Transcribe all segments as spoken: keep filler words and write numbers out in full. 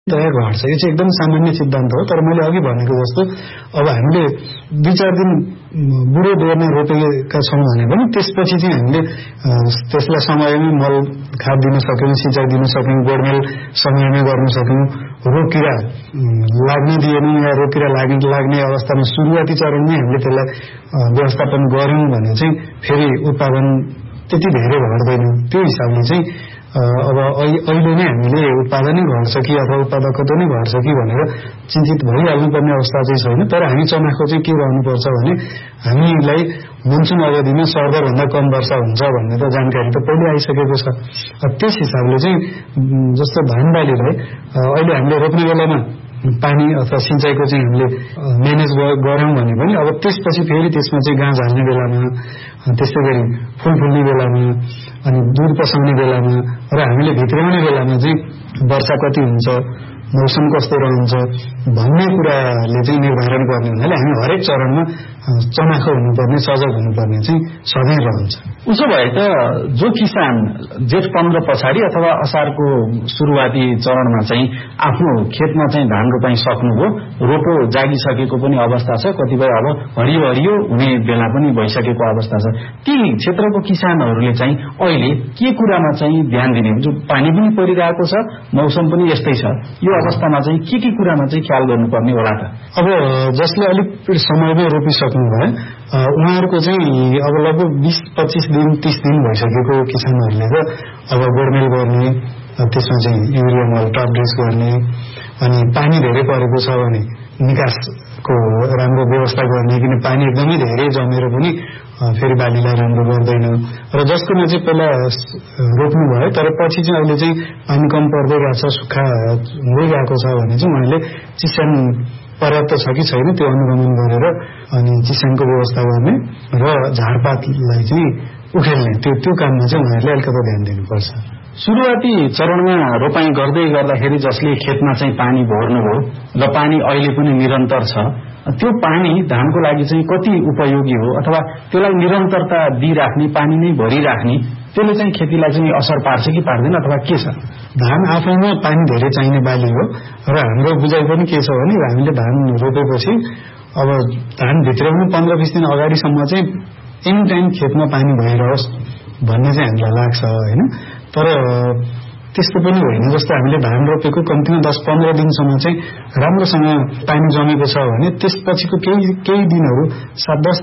तय घट्छ। यो चाहिँ एकदम सामान्य सिद्धान्त हो। तर मैले अघि भनेको जस्तो अब हामीले दुई चार दिन बुढो बेरमा रोपेका छौँ भने पनि त्यसपछि चाहिँ हामीले त्यसलाई समयमै मल खाद दिन सक्यौँ, सिँचाइ दिन सक्यौँ, गोडमेल समयमै गर्न सक्यौँ, रोग किरा लाग्न दिएनौँ या रोग किरा लाग्ने लाग्ने अवस्थामा सुरुवाती चरणमै हामीले त्यसलाई व्यवस्थापन गर्यौँ भने चाहिँ फेरि उत्पादन त्यति धेरै घट्दैन। त्यो हिसाबले चाहिँ अब अहिले नै हामीले उत्पादनै घट्छ कि अथवा उत्पादकता नै घट्छ कि भनेर चिन्तित भइहाल्नुपर्ने अवस्था चाहिँ छैन। तर हामी चनाखो चाहिँ के गर्नुपर्छ भने हामीलाई मनसुन अवधिमा सर्वरभन्दा कम वर्षा हुन्छ भन्ने त जानकारी त पहिले आइसकेको छ। त्यस हिसाबले चाहिँ जस्तो धान बालीलाई अहिले हामीले रोप्ने बेलामा पानी अथवा सिँचाइको चाहिँ हामीले म्यानेज गऱ्यौँ भने पनि अब त्यसपछि फेरि त्यसमा चाहिँ गाँस हाल्ने बेलामा, त्यस्तै गरी फुल फुल्ने बेलामा, अनि दुध पसाउने बेलामा र हामीले भित्राउने बेलामा चाहिँ वर्षा कति हुन्छ, मौसम कस्तो रहन्छ भन्ने कुराले चाहिँ निर्धारण गर्ने हुनाले हामी हरेक चरणमा चनाखो हुनुपर्ने, सजग हुनुपर्ने चाहिँ सधैँ रहन्छ। उसो भए त जो किसान जेठ पन्ध्र पछाडि अथवा असारको सुरुवाती चरणमा चाहिँ आफ्नो खेतमा चाहिँ धान रोपाई सक्नुभयो, रोपो जागिसकेको पनि अवस्था छ, कतिपय अब हरियो हरियो हुने बेला पनि भइसकेको अवस्था छ, ती क्षेत्रको किसानहरूले चाहिँ अहिले के कुरामा चाहिँ ध्यान दिने? जो पानी पनि परिरहेको छ, मौसम पनि यस्तै छ, यो अवस्थामा चाहिँ के के कुरामा चाहिँ ख्याल गर्नुपर्ने होला त? अब जसले अलिक समयमै रोपिसक्नु भयो उहाँहरूको चाहिँ अब लगभग बीस पच्चीस दिन तीस दिन भइसकेको किसानहरूले त अब गोडमेल गर्ने, त्यसमा चाहिँ युरिया मल टप ड्रेस गर्ने, अनि पानी धेरै परेको छ भने निकासको राम्रो व्यवस्था गर्ने, किन पानी एकदमै धेरै जमेर पनि फेरि बालीलाई राम्रो गर्दैन। र जसकोमा चाहिँ पहिला रोप्नु भयो तर पछि चाहिँ अहिले चाहिँ पानी कम पर्दै गएको छ, सुक्खा हुँदै गएको छ भने चाहिँ उहाँले चिस्यान पर्याप्त छ कि छैन त्यो अनुगमन गरेर अनि चिस्यानको व्यवस्था गर्ने र झारपातलाई चाहिँ उखेल्ने, त्यो त्यो काममा चाहिँ उहाँहरूले अलिकति ध्यान दिनुपर्छ। सुरुवाती चरणमा रोपाई गर्दै गर्दाखेरि जसले खेतमा चाहिँ पानी भर्नुभयो र पानी अहिले पनि निरन्तर छ, त्यो पानी धानको लागि चाहिँ कति उपयोगी हो अथवा त्यसलाई निरन्तरता दिइराख्ने, पानी नै भरिराख्ने, त्यसले चाहिँ खेतीलाई चाहिँ असर पार्छ कि पार्दैन अथवा के छ? धान आफैमा पानी धेरै चाहिने बाली हो र हाम्रो बुझाइ पनि के छ भने हामीले धान रोपेपछि अब धान भित्राउनु पन्ध्र बीस दिन अगाडिसम्म चाहिँ एनी टाइम खेतमा पानी भइरहोस् भन्ने चाहिँ हामीलाई लाग्छ होइन। तर त्यस्तो पनि होइन। जस्तो हामीले धान रोपेको कम्तीमा दस पन्ध्र दिनसम्म चाहिँ राम्रोसँग पानी जमेको छ भने त्यसपछिको केही केही दिनहरू सात दस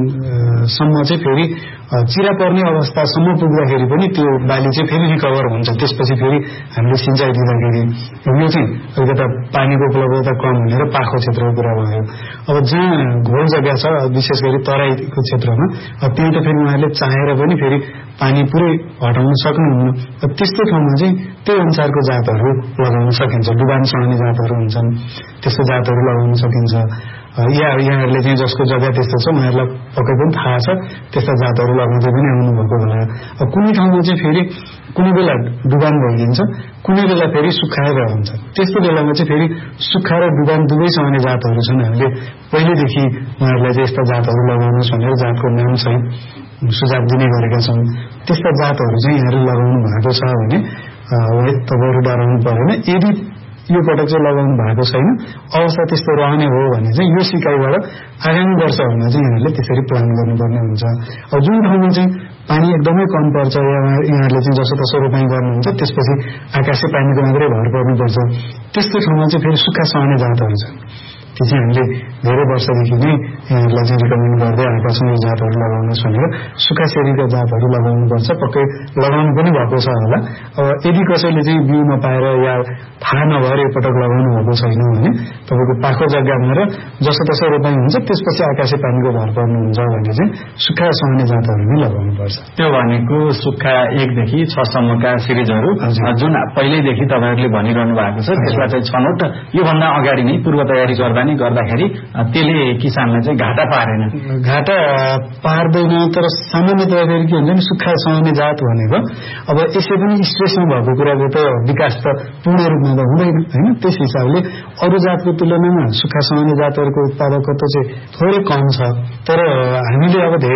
दिनसम्म चाहिँ फेरि चिरा पर्ने अवस्थासम्म पुग्दाखेरि पनि त्यो बाली चाहिँ फेरि रिकभर हुन्छ। त्यसपछि फेरि हामीले सिँचाइ दिँदाखेरि यो चाहिँ अलिकता पानीको उपलब्धता कम हुने र पाखो क्षेत्रको कुरा भयो। अब जहाँ घोल जग्गा छ विशेष गरी तराईको क्षेत्रमा त्यहाँ त फेरि उहाँहरूले चाहेर पनि फेरि पानी पुरै हटाउन सक्नुहुन्न। त्यस्तो ठाउँमा चाहिँ त्यो अनुसारको जातहरू लगाउन सकिन्छ। डुबान सहने जातहरू हुन्छन्, त्यस्तो जातहरू लगाउन सकिन्छ। या यहाँहरूले चाहिँ जसको जग्गा त्यस्तो छ उहाँहरूलाई पक्कै पनि थाहा छ त्यस्ता जातहरू लगाउँदै पनि आउनुभएको होला। अब कुनै ठाउँमा चाहिँ फेरि कुनै बेला डुबान भइदिन्छ, कुनै बेला फेरि सुक्खाएर हुन्छ। त्यस्तो बेलामा चाहिँ फेरि सुक्खा र डुबान दुवै सहने जातहरू छन्। हामीले पहिलेदेखि उहाँहरूलाई चाहिँ यस्ता जातहरू लगाउनुहोस् भनेर जातको नाम सहित सुझाव दिने गरेका छौँ। त्यस्ता जातहरू चाहिँ यहाँले लगाउनु भएको छ भने तपाईँहरू डराउनु परेन। यदि यो पटक चाहिँ लगाउनु भएको छैन, अवस्था त्यस्तो रहने हो भने चाहिँ यो सिकाइबाट आगामी वर्षहरूमा चाहिँ यहाँहरूले त्यसरी प्लान गर्नुपर्ने हुन्छ। अब जुन ठाउँमा चाहिँ पानी एकदमै कम पर्छ या यहाँहरूले चाहिँ जसो तसो रोपाइँ गर्नुहुन्छ त्यसपछि आकाशे पानीको मात्रै भर पर्नुपर्छ, त्यस्तो ठाउँमा चाहिँ फेरि सुक्खा सहने जातहरू छन्। त्यो चाहिँ हामीले धेरै वर्षदेखि नै यहाँहरूलाई चाहिँ रिकमेन्ड गर्दै आएका छौँ यो जातहरू लगाउनुहोस् भनेर। सुक्खा सेरीका जातहरू लगाउनुपर्छ, पक्कै लगाउनु पनि भएको छ होला। अब यदि कसैले चाहिँ बिउ नपाएर या थाहा नभएर एकपटक लगाउनु भएको छैन भने तपाईँको पाखो जग्गामा र जसो तसो रोपाइँ हुन्छ त्यसपछि आकाशे पानीको भर पर्नुहुन्छ भने चाहिँ सुक्खा सहने जातहरू नै लगाउनुपर्छ। त्यो भनेको सुक्खा एकदेखि छसम्मका सिरिजहरू जुन पहिल्यैदेखि तपाईँहरूले भनिरहनु भएको छ त्यसलाई चाहिँ छनौट योभन्दा अगाडि नै पूर्व तयारी गर्दा नै गर्दाखेरि त्यसले किसानलाई चाहिँ घाटा पारेन। घाटा पार्दैन, तर सामान्यतया फेरि के हुन्छ नि सुक्खा सहने जात भनेको अब यसै पनि स्ट्रेसमा भएको कुराको त विकास त पूर्ण रूपमा त हुँदैन होइन। त्यस हिसाबले अरू जातको तुलनामा सुक्खा सहने जातहरूको उत्पादकत्व चाहिँ थोरै कम छ। तर हामीले अब धेरै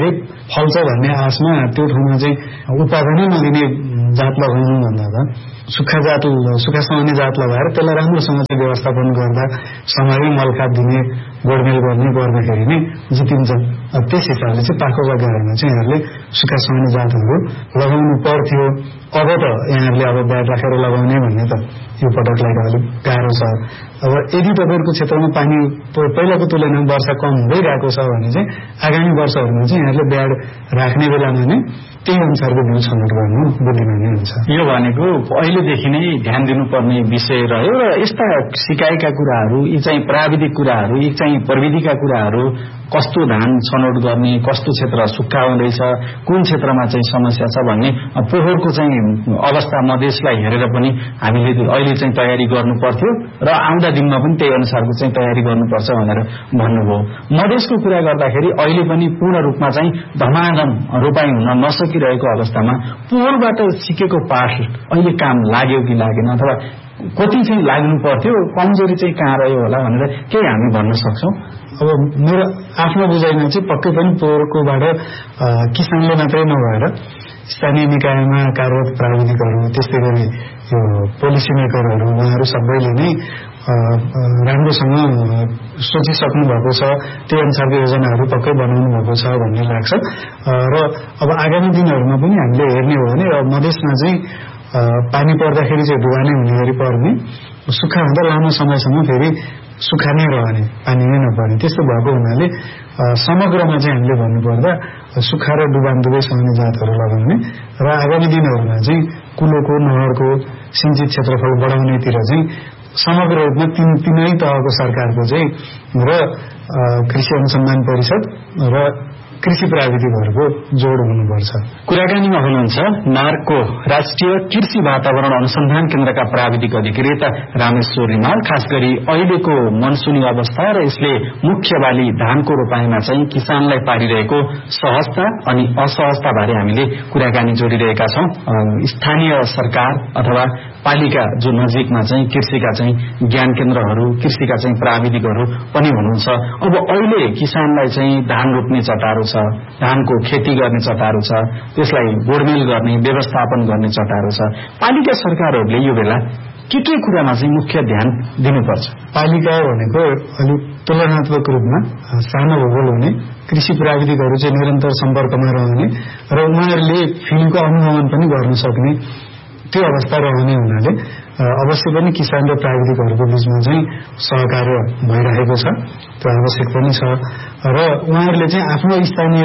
फल्छ भन्ने आशमा त्यो ठाउँमा चाहिँ उत्पादनै नदिने जात लगाउनु भन्दा त सुक्खा जात सुक्खा समाउने जात लगाएर त्यसलाई राम्रोसँग चाहिँ व्यवस्थापन गर्दा समयमै मलखाद दिने गोडमेल गर्ने गर्दाखेरि नै जितिन्छ। त्यस हिसाबले चाहिँ पाको जग्गाहरूमा चाहिँ यहाँहरूले सुक्खा समाउने जातहरू लगाउनु पर्थ्यो। अब त यहाँहरूले अब ब्याड राखेर लगाउने भन्ने त यो पटकलाई अलिक गाह्रो छ। अब यदि तपाईँहरूको क्षेत्रमा पानी पहिलाको तुलनामा वर्षा कम हुँदै गएको छ भने चाहिँ आगामी वर्षहरूमा चाहिँ यहाँहरूले ब्याड राख्ने बेलामा नै त्यही अनुसारको बिउ छनौट गर्नु बुद्धिमानी हुन्छ। यो भनेको अहिलेदेखि नै ध्यान दिनुपर्ने विषय रह्यो र यस्ता सिकाइका कुराहरू, यी चाहिँ प्राविधिक कुराहरू, यी चाहिँ प्रविधिका कुराहरू, कस्तो धान छनौट गर्ने, कस्तो क्षेत्र सुक्खा हुँदैछ, कुन क्षेत्रमा चाहिँ समस्या छ भन्ने पोहोरको चाहिँ अवस्था मधेसलाई हेरेर पनि हामीले अहिले चाहिँ तयारी गर्नु पर्थ्यो र आउँदा दिनमा पनि त्यही अनुसारको चाहिँ तयारी गर्नुपर्छ भनेर भन्नुभयो। मधेसको कुरा गर्दाखेरि अहिले पनि पूर्ण रूपमा चाहिँ धमाधम रोपाई हुन नसकिरहेको अवस्थामा पोहोरबाट सिकेको पाठ अहिले काम लाग्यो कि लागेन, अथवा कति चाहिँ लाग्नु पर्थ्यो, कमजोरी चाहिँ कहाँ रह्यो होला भनेर केही हामी भन्न सक्छौं? अब मेरो आफ्नो बुझाइमा चाहिँ पक्कै पनि पोहोरकोबाट किसानले मात्रै नभएर स्थानीय निकायमा कार्यरत प्राविधिकहरू, त्यस्तै गरी यो पोलिसी मेकरहरू, उहाँहरू सबैले नै राम्रोसँग सोचिसक्नु भएको छ। त्यही अनुसारको योजनाहरू पक्कै बनाउनु भएको छ भन्ने लाग्छ। र अब आगामी दिनहरूमा पनि हामीले हेर्ने हो भने अब मधेसमा चाहिँ पानी पर्दाखेरि चाहिँ डुबाने हुने गरी पर्ने, सुक्खा हुँदा लामो समयसम्म फेरि सुक्खा नै रहने, पानी नै नपर्ने, त्यस्तो भएको हुनाले समग्रमा चाहिँ हामीले भन्नुपर्दा सुक्खा र डुबान दुवै समाउने जातहरू लगाउने र आगामी दिनहरूमा चाहिँ कुलोको, नहरको सिंचित क्षेत्रफल बढाउनेतिर चाहिँ समग्र रूपमा तीन तीनै तहको सरकारको चाहिँ र कृषि अनुसन्धान परिषद र कृषि प्राविधिकहरूको जोड हुनुपर्छ। कुराकानीमा हुनुहुन्छ नार्कको राष्ट्रिय कृषि वातावरण अनुसन्धान केन्द्रका प्राविधिक अधिकृता रामेश्वर रिमाल। खास गरी अहिलेको मनसुनी अवस्था र यसले मुख्य बाली धानको रोपाईमा चाहिँ किसानलाई पारिरहेको सहजता अनि असहजता बारे हामीले कुराकानी जोडिरहेका छौं। स्थानीय सरकार अथवा पालिका जो नजिकमा चाहिँ कृषिका चाहिँ ज्ञान केन्द्रहरू, कृषिका चाहिँ प्राविधिकहरू पनि हुनुहुन्छ। अब अहिले किसानलाई चाहिँ धान रोप्ने चटारो छ, धानको खेती गर्ने चटारो छ, त्यसलाई गोडमेल गर्ने, व्यवस्थापन गर्ने चटारो छ। पालिका सरकारहरूले यो बेला के के कुरामा चाहिँ मुख्य ध्यान दिनुपर्छ? पालिका भनेको अलिक तुलनात्मक रूपमा सानो भूगोल हुने, कृषि प्राविधिकहरू चाहिँ निरन्तर सम्पर्कमा रहने र उहाँहरूले फिल्डको अनुगमन पनि गर्न सक्ने त्यो अवस्था रहने हुनाले अवश्य पनि किसान र प्राविधिकहरूको बीचमा चाहिँ सहकार्य भइरहेको छ, त्यो आवश्यक पनि छ। र उहाँहरूले चाहिँ आफ्नो स्थानीय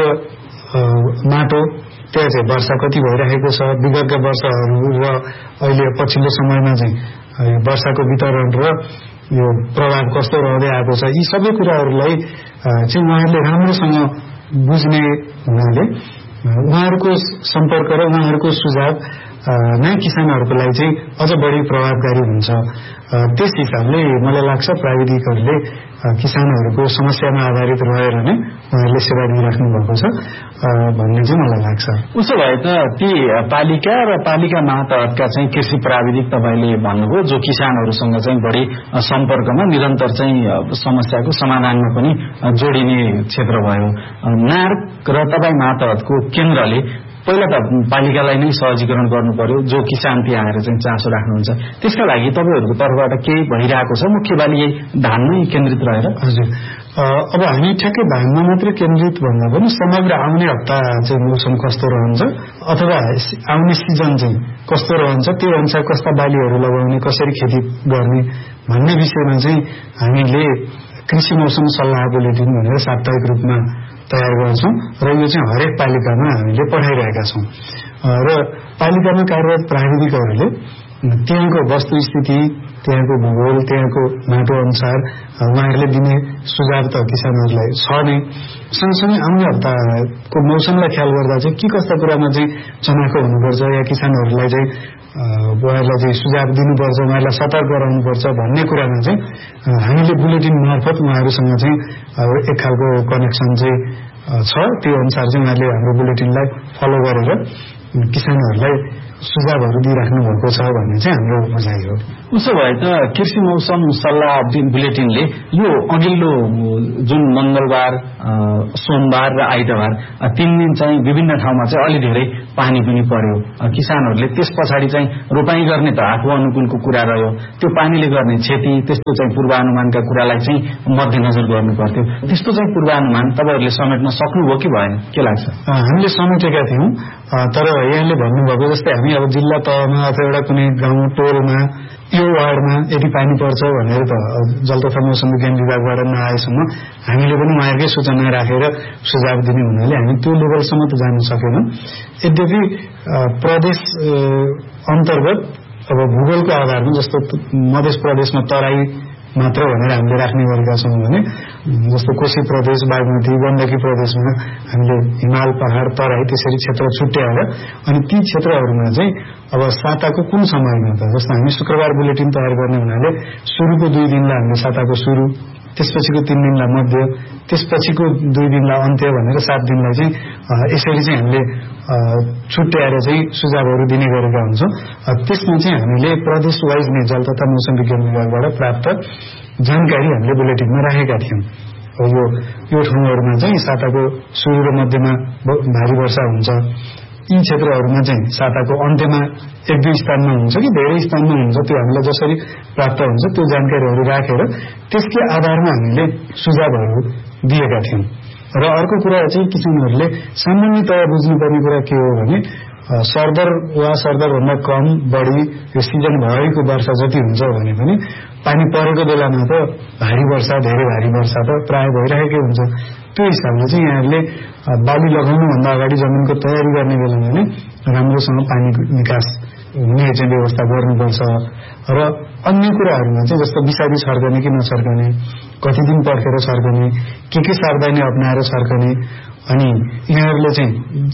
माटो, त्यहाँ चाहिँ वर्षा कति भइरहेको छ, विगतका वर्षहरू र अहिले पछिल्लो समयमा चाहिँ वर्षाको वितरण र यो प्रभाव कस्तो रहँदै आएको छ, यी सबै कुराहरूलाई चाहिँ उहाँहरूले राम्रोसँग बुझ्ने हुनाले उहाँहरूको सम्पर्क र उहाँहरूको सुझाव नै किसानहरूको लागि चाहिँ अझ बढी प्रभावकारी हुन्छ। त्यस हिसाबले मलाई लाग्छ प्राविधिकहरूले किसानहरूको समस्यामा आधारित रहेर नै उहाँहरूले सेवा दिइराख्नु भएको छ भन्ने चाहिँ मलाई लाग्छ। उसो भए त ती पालिका र पालिका मातहतका चाहिँ कृषि प्राविधिक तपाईँले भन्नुभयो जो किसानहरूसँग चाहिँ बढी सम्पर्कमा निरन्तर चाहिँ समस्याको समाधानमा पनि जोडिने क्षेत्र भयो। नार्क र तपाईँ मातहतको केन्द्रले पहिला त पालिकालाई नै सहजीकरण गर्नु पर्यो, जो किसान त्यहाँ आएर चाहिँ चासो राख्नुहुन्छ। त्यसका लागि तपाईँहरूको तर्फबाट केही भइरहेको छ? मुख्य बाली यही धानमै केन्द्रित रहेर? हजुर, अब हामी ठ्याक्कै धानमा मात्रै केन्द्रित भन्दा पनि समग्र आउने हप्ता चाहिँ मौसम कस्तो रहन्छ अथवा आउने सिजन चाहिँ कस्तो रहन्छ, त्यो अनुसार कस्ता बालीहरू लगाउने, कसरी खेती गर्ने भन्ने विषयमा चाहिँ हामीले कृषि मौसम सल्लाह बुलेटिन भनेर साप्ताहिक रूपमा तयार गर्छौं र यो चाहिँ हरेक पालिकामा हामीले पठाइरहेका छौं। र पालिकामा कार्यरत प्राविधिकहरूले त्यहाँको वस्तुस्थिति, त्यहाँको भूगोल, त्यहाँको माटो अनुसार उहाँहरूले दिने सुझाव त किसानहरूलाई छ नै। सँगसँगै आउने हप्ताको मौसमलाई ख्याल गर्दा चाहिँ के कस्ता कुरामा चाहिँ चनाखो हुनुपर्छ या किसानहरूलाई चाहिँ उहाँहरूलाई चाहिँ सुझाव दिनुपर्छ, उहाँहरूलाई सतर्क गराउनुपर्छ भन्ने कुरामा चाहिँ हामीले बुलेटिन मार्फत उहाँहरूसँग चाहिँ एक खालको कनेक्सन चाहिँ छ। त्यो अनुसार चाहिँ उहाँहरूले हाम्रो बुलेटिनलाई फलो गरेर किसानहरूलाई सुझावहरू दिइराख्नु भएको छ भन्ने चाहिँ हाम्रो बुझाइ हो। उसो भए त कृषि मौसम सल्लाह बुलेटिनले यो अघिल्लो जुन मंगलबार, सोमबार र आइतबार तीन दिन चाहिँ विभिन्न ठाउँमा चाहिँ अलि धेरै पानी पनि पर्यो, किसानहरूले त्यस पछाडि चाहिँ रोपाई गर्ने त आफू अनुकूलको कुरा रह्यो, त्यो पानीले गर्ने क्षति, त्यस्तो चाहिँ पूर्वानुमानका कुरालाई चाहिँ मध्यनजर गर्नु पर्थ्यो। त्यस्तो चाहिँ पूर्वानुमान तपाईहरूले समेट्न सक्नुभयो कि भएन, के लाग्छ? हामीले समेटेका थियौँ, तर यहाँले भन्नुभएको जस्तै हामी अब जिल्ला तहमा अथवा एउटा कुनै गाउँ टोलमा यो वार्डमा यदि पानी पर्छ भनेर त जल तथा मौसम विज्ञान विभागबाट नआएसम्म हामीले पनि उहाँहरूकै सूचना राखेर सुझाव दिने हुनाले हामी त्यो लेभलसम्म त जान सकेनौँ। यद्यपि प्रदेश अन्तर्गत अब भूगोलको आधारमा जस्तो मध्य प्रदेशमा तराई मात्र भनेर हामीले राख्ने गरेका छौँ भने जस्तो कोशी प्रदेश, बागमती, गण्डकी प्रदेशमा हामीले हिमाल, पहाड, तराई त्यसरी क्षेत्र छुट्याएर अनि ती क्षेत्रहरूमा चाहिँ अब साताको कुन समयमा त जस्तो हामी शुक्रबार बुलेटिन तयार गर्ने हुनाले सुरुको दुई दिनलाई हामीले साताको सुरु, त्यसपछिको तीन दिनलाई मध्य, त्यसपछिको दुई दिनलाई अन्त्य भनेर सात दिनलाई चाहिँ यसरी चाहिँ हामीले छुट्याएर चाहिँ सुझावहरू दिने गरेका हुन्छौँ। त्यसमा चाहिँ हामीले प्रदेश वाइज नै जल तथा मौसम विज्ञान विभागबाट प्राप्त जानकारी हामीले बुलेटिनमा राखेका थियौँ। यो यो ठाउँहरूमा चाहिँ साताको सुरु र मध्यमा भारी वर्षा हुन्छ, यी क्षेत्रहरूमा चाहिँ साताको अन्त्यमा एक दुई स्थानमा हुन्छ कि धेरै स्थानमा हुन्छ, त्यो हामीलाई जसरी प्राप्त हुन्छ त्यो जानकारीहरू राखेर त्यसकै आधारमा हामीले सुझावहरू दिएका थियौँ। र अर्को कुरा चाहिँ किसानहरूले सामान्यतया बुझ्नुपर्ने कुरा के हो भने सरदर वा सरदरभन्दा कम बढी यो सिजन भएको वर्षा जति हुन्छ भने पनि पानी परेको बेलामा त भारी वर्षा, धेरै भारी वर्षा त प्राय भइरहेकै हुन्छ। त्यो हिसाबले चाहिँ यहाँहरूले बाली लगाउनुभन्दा अगाडि जमिनको तयारी गर्ने बेलामा नै राम्रोसँग पानी निकास हुने चाहिँ व्यवस्था गर्नुपर्छ। र अन्य कुराहरूमा चाहिँ जस्तो बिसारी छर्कने कि नछर्कने, कति दिन पर्खेर छर्कने, के के सावधानी अप्नाएर छर्कने, अनि यहाँहरूले चाहिँ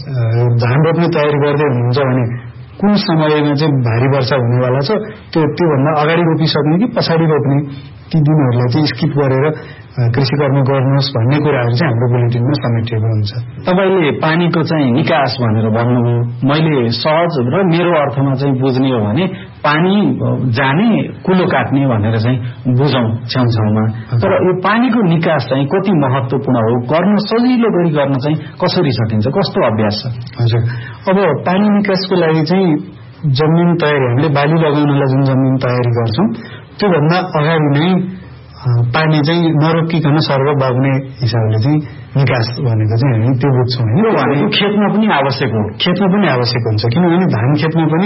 धान रोप्ने तयारी गर्दै हुनुहुन्छ भने कुन समयमा चाहिँ भारी वर्षा हुनेवाला छ त्यो त्योभन्दा अगाडि रोपिसक्ने कि पछाडि रोप्ने, ती दिनहरूलाई चाहिँ स्किप गरेर कृषि कर्म गर्नुहोस् भन्ने कुराहरू चाहिँ हाम्रो बुलेटिनमा समेटिएको हुन्छ। तपाईँले पानीको चाहिँ निकास भनेर भन्नुभयो, मैले सहज र मेरो अर्थमा चाहिँ बुझ्ने हो भने पानी जाने कुलो काट्ने भनेर चाहिँ बुझौँ छेउछाउमा। तर यो पानीको निकास चाहिँ कति महत्त्वपूर्ण हो, गर्न सजिलो गरी गर्न चाहिँ कसरी सकिन्छ, कस्तो अभ्यास छ? हजुर, अब पानी निकासको लागि चाहिँ जमिन तयारी, हामीले बाली लगाउनलाई जुन जमिन तयारी गर्छौँ त्योभन्दा अगाडि नै पानी चाहिँ नरोकिकन सर्व बग्ने हिसाबले चाहिँ निकास भनेको चाहिँ हामी त्यो बुझ्छौँ। भनेको खेतमा पनि आवश्यक हो, खेतमा पनि आवश्यक हुन्छ, किनभने धान खेतमा पनि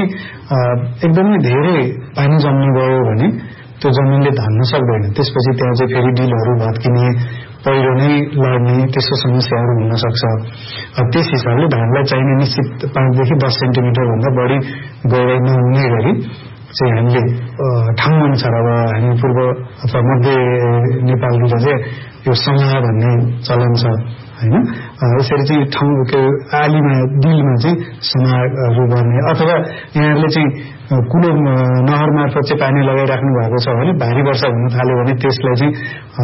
एकदमै धेरै पानी जम्ने गयो भने त्यो जमिनले धान्न सक्दैन, त्यसपछि त्यहाँ चाहिँ फेरि डिलहरू भत्किने, पहिरो नै लड्ने, त्यस्तो समस्याहरू हुन सक्छ। त्यस हिसाबले धानलाई चाहिने निश्चित पाँचदेखि दस सेन्टिमिटर भन्दा बढी गहिराइ नहुने गरी चाहिँ हामीले ठाउँ अनुसार अब हामी पूर्व अथवा मध्य नेपालतिर चाहिँ यो समा भन्ने चलन छ होइन, यसरी चाहिँ ठाउँको आलीमा डिलमा चाहिँ समाहरू गर्ने, अथवा यहाँहरूले चाहिँ कुलो नहर मार्फत चाहिँ पानी लगाइराख्नु भएको छ भने भारी वर्षा हुन थाल्यो भने त्यसलाई चाहिँ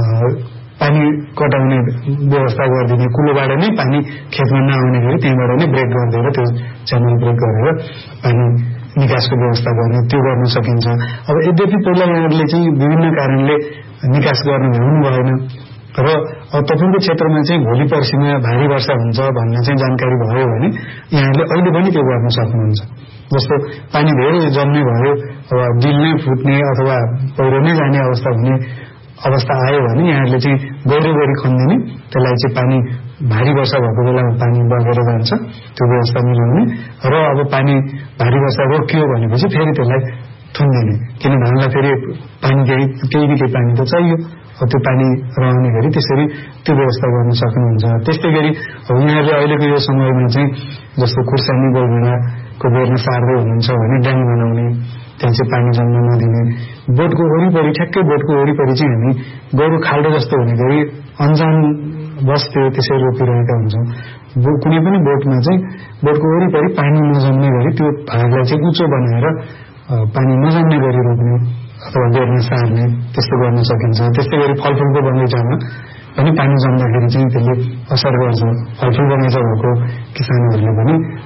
पानी कटाउने व्यवस्था गरिदिने, कुलोबाट नै पानी खेतमा नआउने गरी त्यहीँबाट नै ब्रेक गरिदिएर त्यो च्यानल ब्रेक गरेर पानी निकासको व्यवस्था गर्ने, त्यो गर्न सकिन्छ। अब यद्यपि पहिला यहाँहरूले चाहिँ विभिन्न कारणले निकास गर्न भ्याउनु भएन र अब तपाईँको क्षेत्रमा चाहिँ भोलि पर्सिमा भारी वर्षा हुन्छ भन्ने चाहिँ जानकारी भयो भने यहाँहरूले अहिले पनि त्यो गर्न सक्नुहुन्छ। जस्तो पानी धेरै जम्ने भयो, अब डिल नै फुट्ने अथवा पहिरो नै जाने अवस्था हुने अवस्था आयो भने यहाँहरूले चाहिँ गहिरो गरी खनिदिने, त्यसलाई चाहिँ पानी भारी वर्षा भएको बेलामा पानी बगेर जान्छ, त्यो व्यवस्था मिलाउने, र अब पानी भारी वर्षा रोकियो भनेपछि फेरि त्यसलाई थुनिदिने, किन धानलाई फेरि पानी केही केही न केही पानी त चाहियो, त्यो पानी रहने गरी त्यसरी त्यो व्यवस्था गर्न सक्नुहुन्छ। त्यस्तै गरी यहाँहरूले अहिलेको यो समयमा चाहिँ जस्तो खुर्सानी गोलभेडाको बेर्न सार्दै हुनुहुन्छ भने ड्याङ बनाउने, त्यहाँ चाहिँ पानी जम्न नदिने, बोटको वरिपरि ठ्याक्कै बोटको वरिपरि चाहिँ हामी गहिरो खाल्डो जस्तो हुने गरी अन्जान बस त्यो त्यसरी रोपिरहेका हुन्छौँ। कुनै पनि बोटमा चाहिँ बोटको वरिपरि पानी नजम्ने गरी त्यो भागलाई चाहिँ उच्चो बनाएर पानी नजम्ने गरी रोप्ने अथवा बेर्न सार्ने, त्यस्तो गर्न सकिन्छ। त्यस्तै गरी फलफुलको बगैँचामा पनि पानी जम्दाखेरि चाहिँ त्यसले असर गर्छ। फलफुल बगैँचा भएको किसानहरूले पनि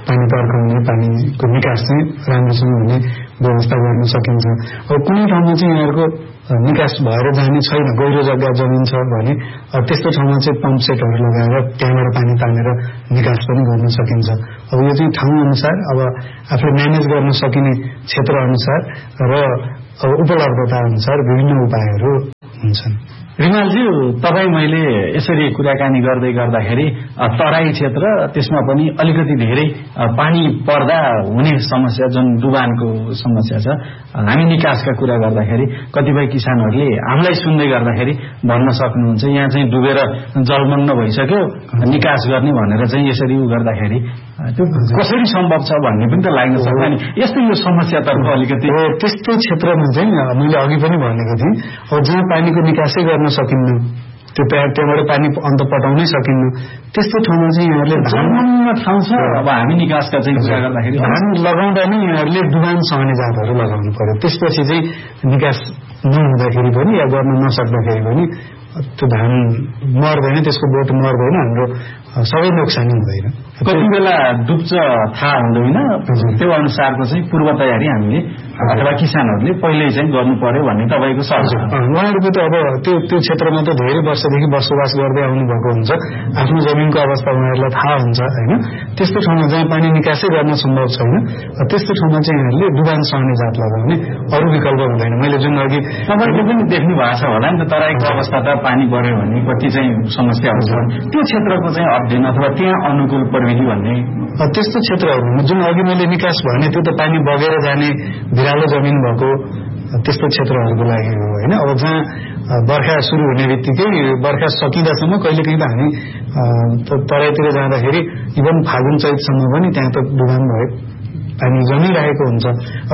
पानी तर्काउने पानीको निकास चाहिँ राम्रोसँग हुने व्यवस्था गर्न सकिन्छ। अब कुनै ठाउँमा चाहिँ यहाँहरूको निकास भएर जाने छैन, गहिरो जग्गा जमिन छ भने त्यस्तो ठाउँमा चाहिँ पम्प सेटहरू लगाएर त्यहाँबाट पानी तानेर निकास पनि गर्न सकिन्छ। अब यो चाहिँ ठाउँ अनुसार अब आफूले म्यानेज गर्न सकिने क्षेत्र अनुसार र अब उपलब्धता अनुसार विभिन्न उपायहरू हुन्छन्। रिमालज्यू, तपाईँ मैले यसरी कुराकानी गर्दै गर्दाखेरि तराई क्षेत्र त्यसमा पनि अलिकति धेरै पानी पर्दा हुने समस्या जुन डुबानको समस्या छ, हामी निकासका कुरा गर्दाखेरि कतिपय किसानहरूले हामीलाई सुन्दै गर्दाखेरि भन्न सक्नुहुन्छ यहाँ चाहिँ डुबेर जलमग्न भइसक्यो, निकास गर्ने भनेर चाहिँ यसरी उ गर्दाखेरि त्यो कसरी सम्भव छ भन्ने पनि त लाग्न सक्छ नि। यस्तो यो समस्यातर्फ अलिकति त्यस्तो क्षेत्रमा चाहिँ मैले अघि पनि भनेको थिएँ, अब जहाँ पानीको निकासै गर्न सकिन्न, त्यो त्यहाँबाट पानी अन्त पटाउनै सकिन्न, त्यस्तो ठाउँमा चाहिँ यहाँहरूले जलमग्न ठाउँ छ। अब हामी निकासका चाहिँ कुरा गर्दाखेरि धान लगाउँदा नै यहाँहरूले डुबान सहने जातहरू लगाउनु पर्यो। त्यसपछि चाहिँ निकास नहुँदाखेरि पनि या गर्न नसक्दाखेरि पनि त्यो धान मर्दैन, त्यसको बोट मर्दैन, हाम्रो सबै नोक्सानी हुँदैन। कति बेला डुब्छ थाहा हुँदैन, त्यो अनुसारको चाहिँ पूर्व तयारी हामीले अथवा किसानहरूले पहिल्यै चाहिँ गर्नु पर्यो भन्ने तपाईँको सल्लाह छ। उहाँहरूको त अब त्यो त्यो क्षेत्रमा त धेरै वर्षदेखि बसोबास गर्दै आउनु भएको हुन्छ, आफ्नो जमिनको अवस्था उहाँहरूलाई थाहा हुन्छ होइन। त्यस्तो ठाउँमा जहाँ पानी निकासै गर्न सम्भव छैन, त्यस्तो ठाउँमा चाहिँ यहाँहरूले डुबान सहने जात लगाउने अरू विकल्प हुँदैन। मैले जुन अघि तपाईँले पनि देख्नु भएको छ होला नि त, तराईको अवस्था त पानी बढ्यो भने कति चाहिँ समस्या हुन्छ, त्यो क्षेत्रको चाहिँ अध्ययन अथवा त्यहाँ अनुकूल प्रविधि भन्ने त्यस्तो क्षेत्रहरू जुन अघि मैले निकास भने त्यो त पानी बगेर जाने भिरालो जमिन भएको त्यस्तो क्षेत्रहरूको लागि हो होइन। अब जहाँ बर्खा सुरु हुने बित्तिकै बर्खा सकिँदासम्म कहिलेकाहीँ त हामी तराईतिर जाँदाखेरि इभन फागुन चैतसम्म पनि त्यहाँ त डुबान भए पानी जमिरहेको हुन्छ।